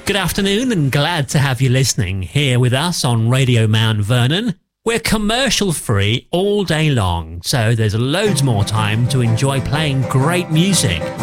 Good afternoon and glad to have you listening here with us on Radio Mount Vernon. We're commercial free all day long, so there's loads more time to enjoy playing great music